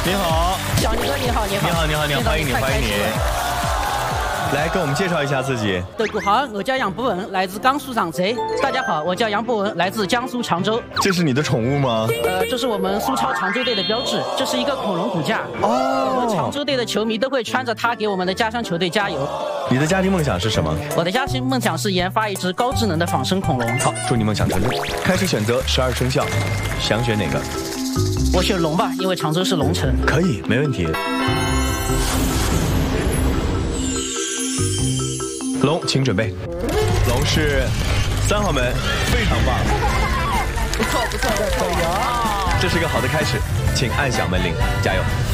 你好， 小尼哥你好，你好， 你好，欢迎你，欢迎你。来，跟我们介绍一下自己。 大家好，我叫杨博文，来自江苏常州。大家好，我叫杨博文，来自江苏常州。 这是你的宠物吗？ 这是我们苏超常州队的标志，这是一个恐龙骨架。我们常州队的球迷都会穿着它给我们的家乡球队加油。 你的家庭梦想是什么？ 我的家庭梦想是研发一只高智能的仿生恐龙。 好，祝你梦想成真。开始选择12生肖，想选哪个？ 我选龙吧，因为常州是龙城。 可以，没问题。龙，请准备。龙是3号门，非常棒。 不错， 这是个好的开始，请按响门铃，加油。